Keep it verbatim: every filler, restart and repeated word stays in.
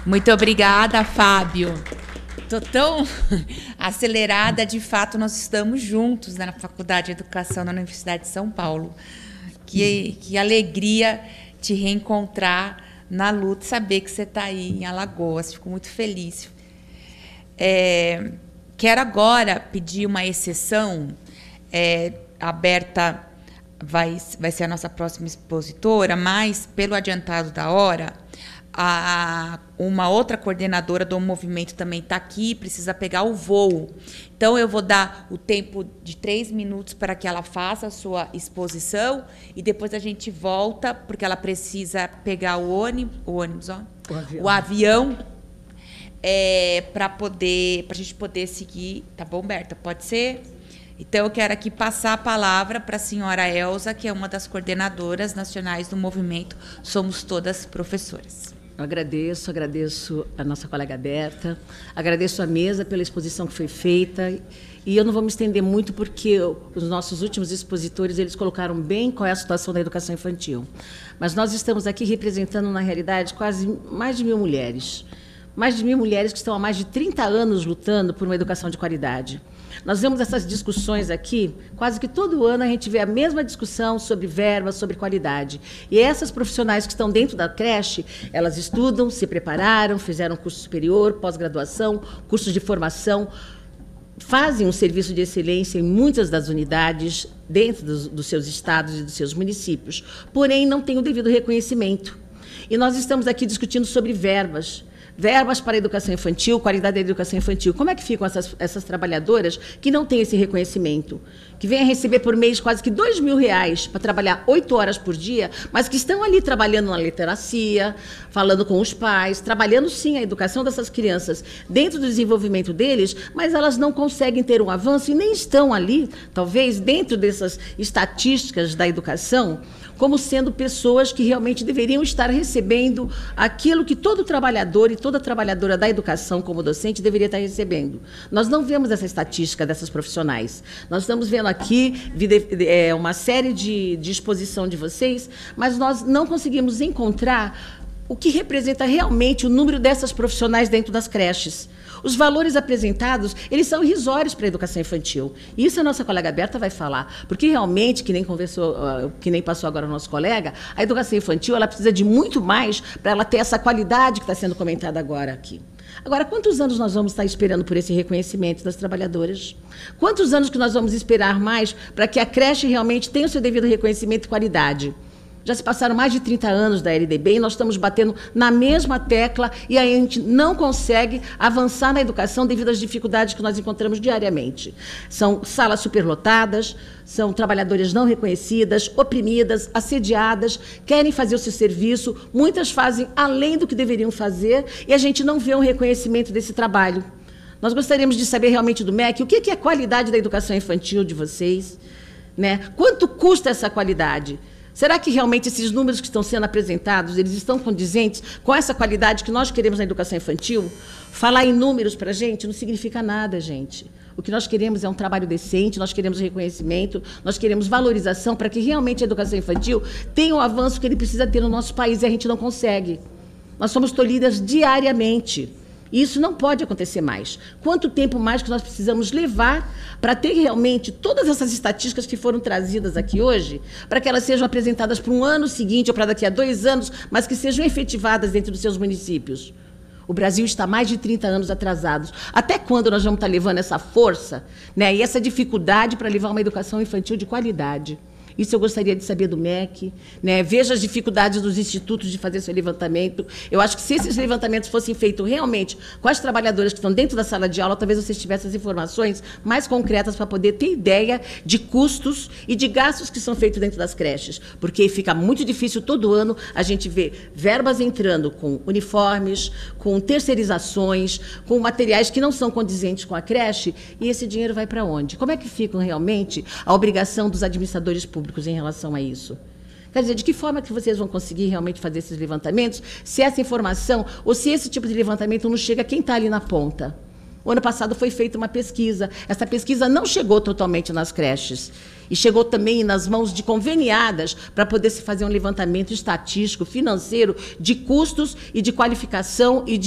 Muito obrigada, Fábio. Estou tão acelerada, de fato, nós estamos juntos, né, na Faculdade de Educação da Universidade de São Paulo. Que, que alegria te reencontrar na luta, saber que você está aí em Alagoas. Fico muito feliz. É, quero agora pedir uma exceção. É, a Berta vai, vai ser a nossa próxima expositora, mas, pelo adiantado da hora, a, uma outra coordenadora do movimento também está aqui, precisa pegar o voo. Então, eu vou dar o tempo de três minutos para que ela faça a sua exposição e depois a gente volta, porque ela precisa pegar o ônibus, o, ônibus, ó, o avião, o avião é, para poder, para a gente poder seguir. Tá bom, Berta? Pode ser? Então, eu quero aqui passar a palavra para a senhora Elza, que é uma das coordenadoras nacionais do movimento Somos Todas Professoras. Eu agradeço, agradeço a nossa colega Berta, agradeço a mesa pela exposição que foi feita, e eu não vou me estender muito porque os nossos últimos expositores eles colocaram bem qual é a situação da educação infantil. Mas nós estamos aqui representando, na realidade, quase mais de mil mulheres. Mais de mil mulheres que estão há mais de trinta anos lutando por uma educação de qualidade. Nós vemos essas discussões aqui, quase que todo ano a gente vê a mesma discussão sobre verba, sobre qualidade. E essas profissionais que estão dentro da creche, elas estudam, se prepararam, fizeram curso superior, pós-graduação, cursos de formação, fazem um serviço de excelência em muitas das unidades, dentro dos, dos seus estados e dos seus municípios, porém não têm o devido reconhecimento. E nós estamos aqui discutindo sobre verbas. Verbas para a educação infantil, qualidade da educação infantil. Como é que ficam essas, essas trabalhadoras que não têm esse reconhecimento? Que vêm a receber por mês quase que dois mil reais para trabalhar oito horas por dia, mas que estão ali trabalhando na literacia, falando com os pais, trabalhando sim a educação dessas crianças dentro do desenvolvimento deles, mas elas não conseguem ter um avanço e nem estão ali, talvez, dentro dessas estatísticas da educação, como sendo pessoas que realmente deveriam estar recebendo aquilo que todo trabalhador e toda trabalhadora da educação como docente deveria estar recebendo. Nós não vemos essa estatística dessas profissionais. Nós estamos vendo aqui uma série de, de exposição de vocês, mas nós não conseguimos encontrar o que representa realmente o número dessas profissionais dentro das creches. Os valores apresentados, eles são irrisórios para a educação infantil. Isso a nossa colega Berta vai falar, porque realmente, que nem conversou, que nem passou agora o nosso colega, a educação infantil ela precisa de muito mais para ela ter essa qualidade que está sendo comentada agora aqui. Agora, quantos anos nós vamos estar esperando por esse reconhecimento das trabalhadoras? Quantos anos que nós vamos esperar mais para que a creche realmente tenha o seu devido reconhecimento e qualidade? Já se passaram mais de trinta anos da L D B e nós estamos batendo na mesma tecla e a gente não consegue avançar na educação devido às dificuldades que nós encontramos diariamente. São salas superlotadas, são trabalhadoras não reconhecidas, oprimidas, assediadas, querem fazer o seu serviço, muitas fazem além do que deveriam fazer e a gente não vê um reconhecimento desse trabalho. Nós gostaríamos de saber realmente do M E C o que é a qualidade da educação infantil de vocês, né? Quanto custa essa qualidade? Será que realmente esses números que estão sendo apresentados, eles estão condizentes com essa qualidade que nós queremos na educação infantil? Falar em números para a gente não significa nada, gente. O que nós queremos é um trabalho decente, nós queremos reconhecimento, nós queremos valorização para que realmente a educação infantil tenha o avanço que ele precisa ter no nosso país e a gente não consegue. Nós somos tolhidas diariamente. E isso não pode acontecer mais. Quanto tempo mais que nós precisamos levar para ter realmente todas essas estatísticas que foram trazidas aqui hoje, para que elas sejam apresentadas para um ano seguinte ou para daqui a dois anos, mas que sejam efetivadas dentro dos seus municípios? O Brasil está mais de trinta anos atrasados. Até quando nós vamos estar levando essa força, né, e essa dificuldade para levar uma educação infantil de qualidade? Isso eu gostaria de saber do M E C, né? Veja as dificuldades dos institutos de fazer seu levantamento. Eu acho que se esses levantamentos fossem feitos realmente com as trabalhadoras que estão dentro da sala de aula, talvez vocês tivessem as informações mais concretas para poder ter ideia de custos e de gastos que são feitos dentro das creches. Porque fica muito difícil todo ano a gente ver verbas entrando com uniformes, com terceirizações, com materiais que não são condizentes com a creche, e esse dinheiro vai para onde? Como é que fica realmente a obrigação dos administradores públicos em relação a isso? Quer dizer, de que forma que vocês vão conseguir realmente fazer esses levantamentos, se essa informação, ou se esse tipo de levantamento não chega a quem está ali na ponta? O ano passado foi feita uma pesquisa. Essa pesquisa não chegou totalmente nas creches. E chegou também nas mãos de conveniadas para poder se fazer um levantamento estatístico, financeiro, de custos e de qualificação e de